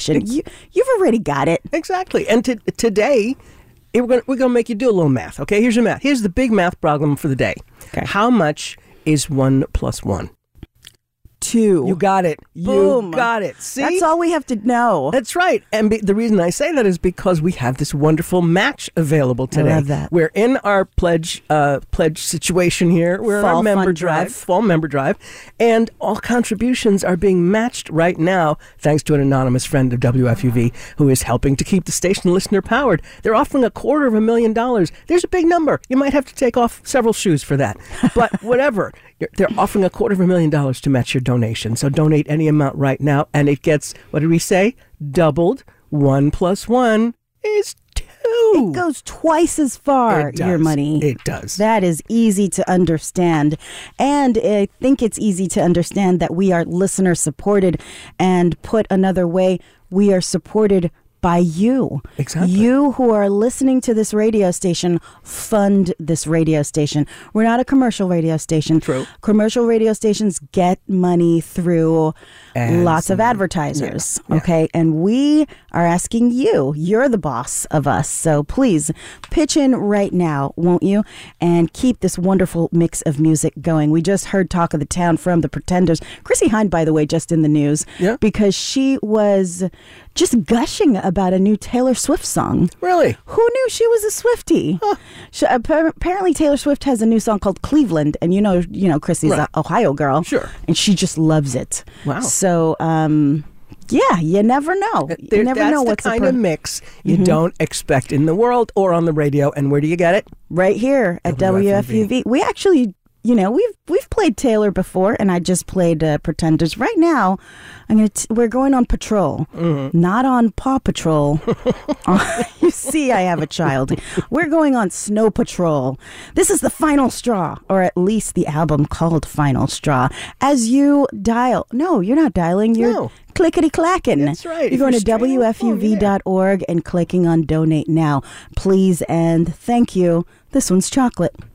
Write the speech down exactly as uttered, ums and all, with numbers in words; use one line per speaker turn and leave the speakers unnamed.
You, you've already got it.
Exactly. And to, today, it, we're going we're gonna make you do a little math. Okay, here's your math. Here's the big math problem for the day.
Okay.
How much is one plus one?
Two.
You got it.
Boom.
You got it. See?
That's all we have to know.
That's right. And be, the reason I say that is because we have this wonderful match available today.
I love that.
We're in our pledge uh, pledge situation here. We're in
Fall
our member
fund
drive,
drive.
fall member drive, and all contributions are being matched right now thanks to an anonymous friend of W F U V who is helping to keep the station listener powered. They're offering a quarter of a million dollars. There's a big number. You might have to take off several shoes for that. But whatever. They're offering a quarter of a million dollars to match your donation. So donate any amount right now, and it gets, what did we say? Doubled. One plus one is two.
It goes twice as far,
It does.
your money.
It does.
That is easy to understand. And I think it's easy to understand that we are listener supported. And put another way, we are supported by you.
Exactly.
You who are listening to this radio station fund this radio station. We're not a commercial radio station.
True.
Commercial radio stations get money through
Ads
lots of
and-
advertisers.
yeah, yeah.
Okay. And we are asking you, you're the boss of us. So please pitch in right now, won't you? And keep this wonderful mix of music going. We just heard Talk of the Town from the Pretenders. Chrissy Hynde, by the way, just in the news.
Yeah.
Because she was just gushing about a new Taylor Swift song.
Really?
Who knew she was a Swiftie?
Huh.
She, appa- apparently, Taylor Swift has a new song called Cleveland, and you know, you know, Chrissy's
Right.
an Ohio girl,
Sure.
and she just loves it.
Wow.
So, um, yeah, you never know. You
There-
never
that's
know
the
what's a
kind
per-
of mix you
Mm-hmm.
don't expect in the world or on the radio. And where do you get it?
right here at W F U V. We actually, you know, we've we've played Taylor before, and I just played uh, Pretenders. Right now, I'm gonna t- we're going on patrol,
Mm-hmm.
not on Paw Patrol. Uh, you see, I have a child. We're going on Snow Patrol. This is the final straw, or at least the album called Final Straw. As you dial, no, you're not dialing. You're
No.
clickety clacking.
That's right.
You're
If
going
you're
to
straight on
W F U V dot org and clicking on Donate Now, please and thank you. This one's chocolate.